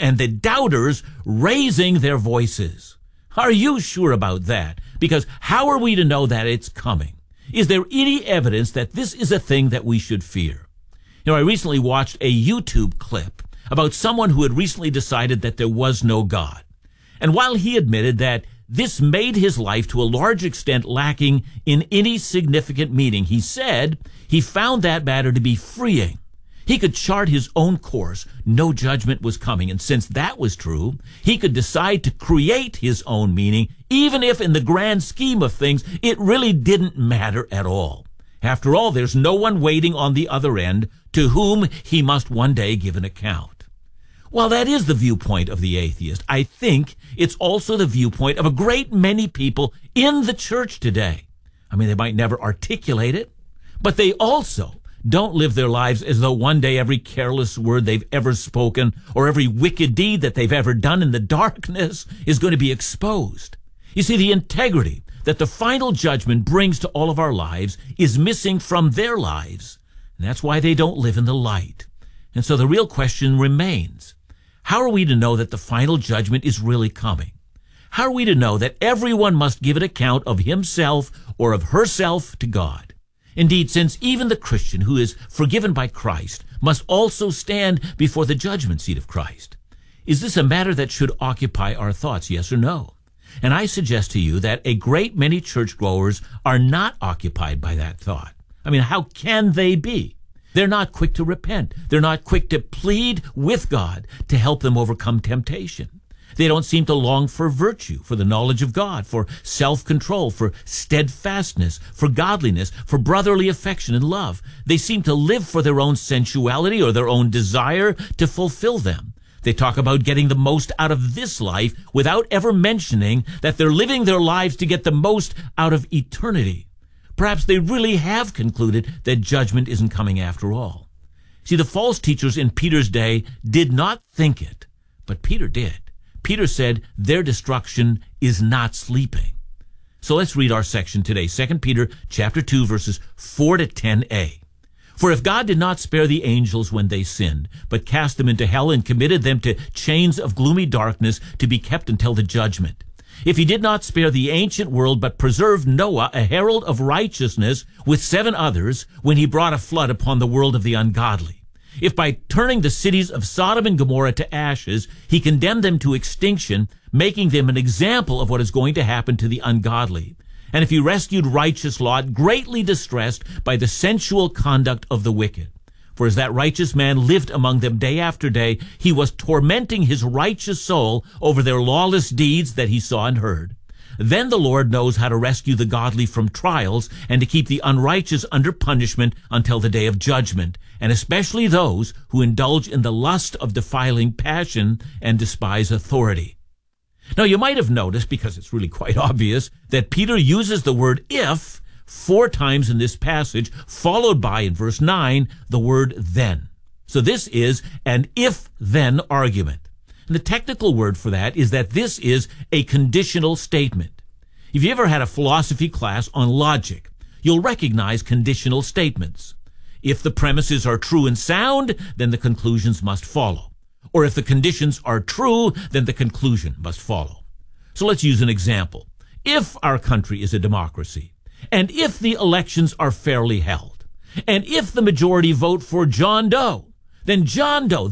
and the doubters raising their voices. Are you sure about that? Because how are we to know that it's coming? Is there any evidence that this is a thing that we should fear? I recently watched a YouTube clip about someone who had recently decided that there was no God. And while he admitted that this made his life to a large extent lacking in any significant meaning, he said he found that matter to be freeing. He could chart his own course. No judgment was coming. And since that was true, he could decide to create his own meaning, even if in the grand scheme of things, it really didn't matter at all. After all, there's no one waiting on the other end to whom he must one day give an account. While that is the viewpoint of the atheist, I think it's also the viewpoint of a great many people in the church today. They might never articulate it, but they also don't live their lives as though one day every careless word they've ever spoken or every wicked deed that they've ever done in the darkness is going to be exposed. You see, the integrity that the final judgment brings to all of our lives is missing from their lives. And that's why they don't live in the light. And so the real question remains, how are we to know that the final judgment is really coming? How are we to know that everyone must give an account of himself or of herself to God? Indeed, since even the Christian who is forgiven by Christ must also stand before the judgment seat of Christ. Is this a matter that should occupy our thoughts, yes or no? And I suggest to you that a great many churchgoers are not occupied by that thought. How can they be? They're not quick to repent. They're not quick to plead with God to help them overcome temptation. They don't seem to long for virtue, for the knowledge of God, for self-control, for steadfastness, for godliness, for brotherly affection and love. They seem to live for their own sensuality or their own desire to fulfill them. They talk about getting the most out of this life without ever mentioning that they're living their lives to get the most out of eternity. Perhaps they really have concluded that judgment isn't coming after all. See, the false teachers in Peter's day did not think it, but Peter did. Peter said their destruction is not sleeping. So let's read our section today, 2 Peter chapter 2, verses 4 to 10a. For if God did not spare the angels when they sinned, but cast them into hell and committed them to chains of gloomy darkness to be kept until the judgment. If he did not spare the ancient world, but preserved Noah, a herald of righteousness, with 7 others, when he brought a flood upon the world of the ungodly. If by turning the cities of Sodom and Gomorrah to ashes, he condemned them to extinction, making them an example of what is going to happen to the ungodly. And if he rescued righteous Lot, greatly distressed by the sensual conduct of the wicked. For as that righteous man lived among them day after day, he was tormenting his righteous soul over their lawless deeds that he saw and heard. Then the Lord knows how to rescue the godly from trials and to keep the unrighteous under punishment until the day of judgment, and especially those who indulge in the lust of defiling passion and despise authority. Now, you might have noticed, because it's really quite obvious, that Peter uses the word if 4 times in this passage, followed by, in verse 9, the word then. So this is an if-then argument. And the technical word for that is that this is a conditional statement. If you ever had a philosophy class on logic, you'll recognize conditional statements. If the premises are true and sound, then the conclusions must follow. Or if the conditions are true, then the conclusion must follow. So let's use an example. If our country is a democracy, and if the elections are fairly held, and if the majority vote for John Doe, then John Doe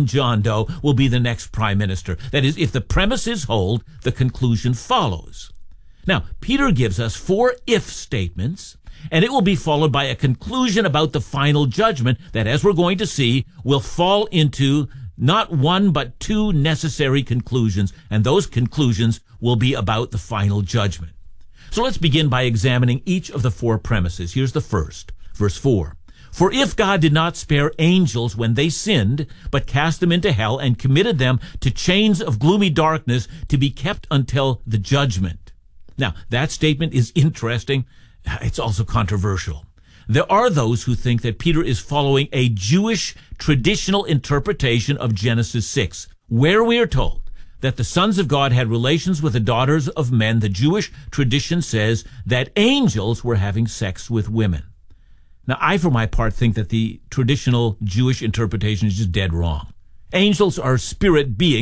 will be the next prime minister. That is, if the premises hold, the conclusion follows. Now, Peter gives us 4 if statements, and it will be followed by a conclusion about the final judgment that, as we're going to see, will fall into not 1 but 2 necessary conclusions, and those conclusions will be about the final judgment. So let's begin by examining each of the 4 premises. Here's the first, verse 4. For if God did not spare angels when they sinned, but cast them into hell and committed them to chains of gloomy darkness to be kept until the judgment. Now, that statement is interesting. It's also controversial. There are those who think that Peter is following a Jewish traditional interpretation of Genesis 6, where we are told that the sons of God had relations with the daughters of men. The Jewish tradition says that angels were having sex with women. Now, I, for my part, think that the traditional Jewish interpretation is just dead wrong. Angels are spirit beings